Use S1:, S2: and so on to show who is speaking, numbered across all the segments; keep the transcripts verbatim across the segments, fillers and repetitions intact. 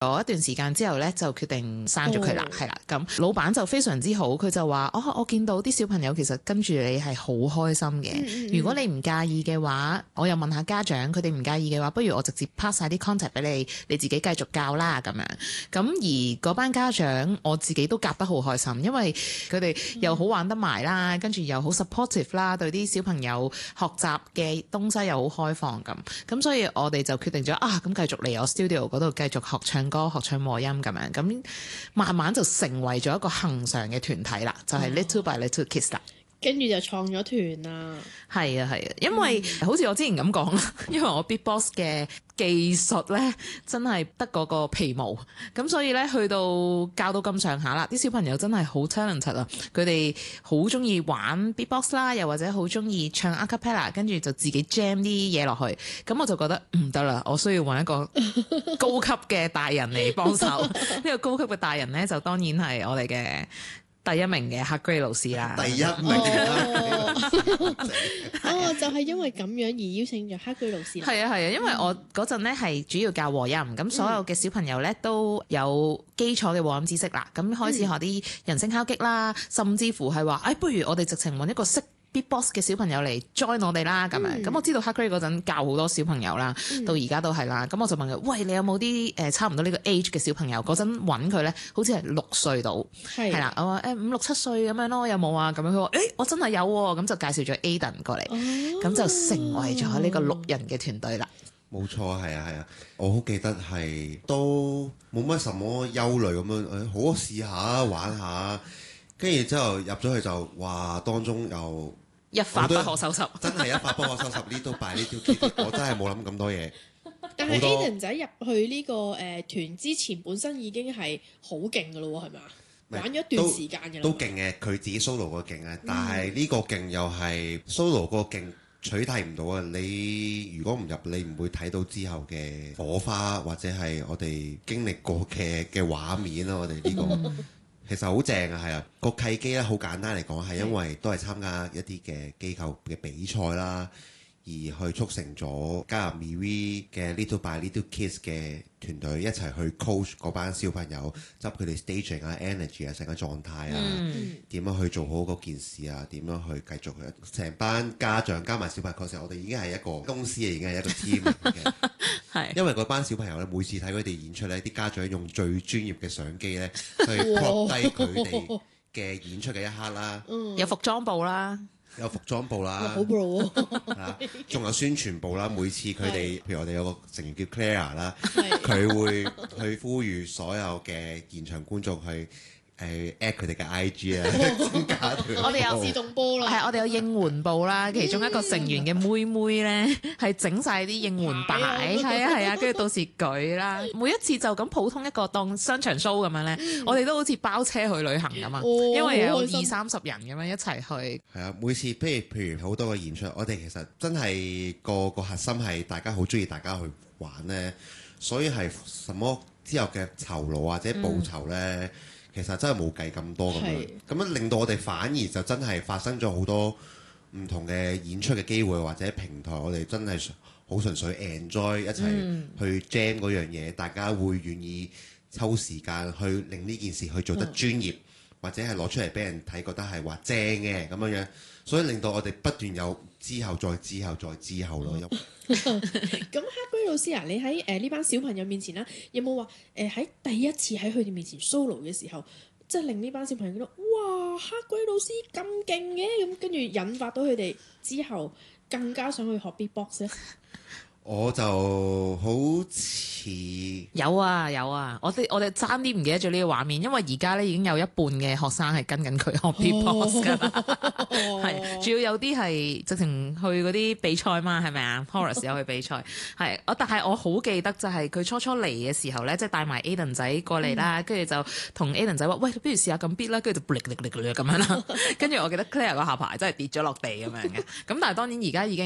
S1: 我一段時間之後呢，就決定生咗佢啦，係啦、oh.。咁老闆就非常之好，佢就話：哦，我見到啲小朋友其實跟住你係好開心嘅。Mm-hmm. 如果你唔介意嘅話，我又問下家長，佢哋唔介意嘅話，不如我直接 pass 晒啲 contact 俾你，你自己繼續教啦咁樣。咁而嗰班家長，我自己都夾得好開心，因為佢哋又好玩得埋啦，跟住又好 supportive 啦，對啲小朋友學習嘅東西又好開放咁。咁所以我哋就決定咗啊，咁繼續嚟我 studio 嗰度繼續學唱歌學唱和音咁樣，咁慢慢就成為咗一個恆常嘅團體啦，就係、是、Little by Little Kids 啦。
S2: 跟住就創咗團啦。係
S1: 啊係啊，因為、嗯、好似我之前咁講啦，因為我 beatbox 嘅技術咧真係得嗰個皮毛，咁所以咧去到教到咁上下啦，啲小朋友真係好 talented 啊！佢哋好中意玩 beatbox 啦，又或者好中意唱 a cappella， 跟住就自己 jam 啲嘢落去，咁我就覺得唔得啦，我需要揾一個高級嘅大人嚟幫手。呢個高級嘅大人咧，就當然係我哋嘅第一名嘅 Hardgrade 老師啦。
S3: 第一名哦，
S2: 哦，就係因為咁樣而邀請咗 Hardgrade 老師。
S1: 係啊係啊，因為我嗰陣咧係主要教和音，咁、嗯、所有嘅小朋友咧都有基礎嘅和音知識啦，咁開始學啲人聲敲擊啦，甚至乎係話，誒、哎，不如我哋直情揾一個識beatbox 嘅小朋友嚟 join 我哋啦，咁樣，咁、嗯、我知道 Hardgrade 嗰陣教好多小朋友啦，嗯、到而家都係啦，咁我就問佢，喂，你有冇啲誒差唔多呢個 age 嘅小朋友？嗰陣揾佢咧，好似係六歲到，係啦，我話誒五六七歲咁樣咯，有冇啊？咁樣佢話，誒我真係有喎，咁就介紹咗 Aiden 過嚟，咁、哦、就成為咗呢個六人嘅團隊啦。
S3: 冇錯，係啊係啊，我好記得係都冇乜什麼憂慮咁樣，誒好試下玩下，跟住之後入咗去就哇當中又
S1: 一發不可收拾，
S3: 真係一發不可收拾。呢度擺呢條 key， 我真係冇諗咁多嘢。
S2: 但係 Aiden 仔入去呢、這個誒、呃、團之前，本身已經係好勁㗎咯喎，係咪啊？玩咗一段時間嘅啦。都勁嘅，佢自己 solo 個勁啊，但係呢個勁又係 solo 個勁取替唔到啊！你如果唔入，你唔會睇到之後嘅火花，或者係我哋經歷過嘅嘅畫面啦。我哋呢、這個。其實好正啊，係啊，個契機咧好簡單嚟講，係因為都係參加一啲嘅機構嘅比賽啦，而去促成咗加入 M V 嘅 Little by Little Kids 嘅團隊一齊去 coach 嗰班小朋友，執佢哋 staging 啊、energy 啊、成個狀態啊，點、嗯、樣去做好嗰件事啊，點樣去繼續去成班家長加埋小朋友，其實我哋已經係一個公司，已經係一個 team 嚟嘅。係，因為嗰班小朋友咧，每次睇佢哋演出咧，啲家長用最專業嘅相機咧，去 crop 低佢哋嘅演出嘅一刻啦，
S1: 有服裝部啦，
S3: 有服裝部啦，
S2: 好 pro
S3: 啊，仲有宣傳部啦。每次佢哋，譬如我哋有個成員叫 Claire 啦，佢會去呼籲所有嘅現場觀眾去。誒 at 佢哋嘅 I G 啊，
S2: 我哋有自動波啦，
S1: 係我哋有應援部啦，其中一個成員嘅妹妹咧係整晒啲應援擺，係啊係啊，跟住到時舉啦，每一次就咁普通一個當商場 show 咁樣咧，嗯、我哋都好似包車去旅行咁嘛，哦、因為有二三十人咁樣一齊去。係
S3: 啊，每次譬如譬如好多個演出，我哋其實真係個個核心係大家好中意大家去玩咧，所以係什麼之後嘅酬勞或者報酬咧。嗯其實真係冇計咁多咁樣，咁樣令到我哋反而就真係發生咗好多唔同嘅演出嘅機會或者平台，我哋真係好純粹 enjoy 一齊去 jam 嗰樣嘢，大家會願意抽時間去令呢件事去做得專業，或者係攞出嚟俾人睇，覺得係話正嘅咁樣樣，所以令到我哋不斷有之後再之後再之後咯。
S2: 咁 Hardgrade 老師啊，你喺誒呢班小朋友面前啦，有冇話誒喺第一次喺佢哋面前 solo 嘅時候，即係令呢班小朋友覺得哇 Hardgrade 老師咁勁嘅，咁跟住引發到佢哋之後更加想去學 beatbox 咧？
S3: 我就好似
S1: 有啊有啊，我哋我哋爭啲唔記得咗呢個畫面，因為而家咧已經有一半嘅學生係跟緊佢學 beatbox 噶啦，係主要有啲係直情去嗰啲比賽嘛，係咪啊 ？Horace 有去比賽，係我但係我好記得就係佢初初嚟嘅時候咧，即係帶埋 Aiden 仔過嚟啦，跟住、嗯、就同 Aiden 仔話：喂，不如試下咁 beat 啦，跟住就力力力力咁樣啦。跟住我記得 Claire 個下巴真係跌咗落地咁樣嘅，咁但係當然而家已經。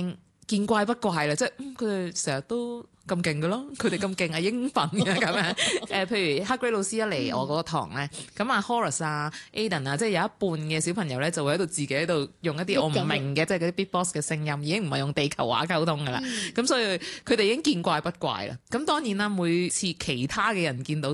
S1: 見怪不怪啦，即係佢哋成日都咁勁嘅咯，佢哋咁勁係應份嘅咁樣。誒，譬如 Hagrid 老師一嚟我嗰個堂咧，咁啊 Horace 啊 Aiden 啊，即係有一半嘅小朋友咧就會喺度自己喺度用一啲我唔明嘅，即係嗰啲 beatbox 嘅聲音，已經唔係用地球話溝通㗎啦。咁、嗯、所以佢哋已經見怪不怪啦。咁當然啦，每次其他嘅人見到